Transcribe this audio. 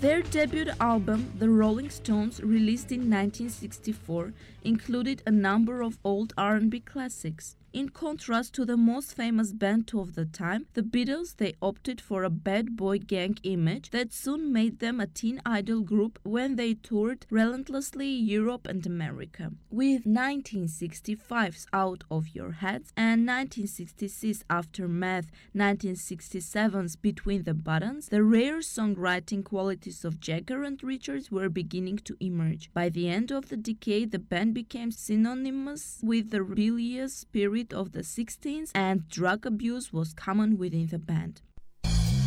Their debut album, The Rolling Stones, released in 1964, included a number of old R&B classics. In contrast to the most famous band of the time, the Beatles, they opted for a bad boy gang image that soon made them a teen idol group when they toured relentlessly Europe and America. With 1965's Out of Your Heads and 1966's Aftermath, 1967's Between the Buttons, the rare songwriting qualities of Jagger and Richards were beginning to emerge. By the end of the decade, the band became synonymous with the rebellious spirit of the 60s, and drug abuse was common within the band.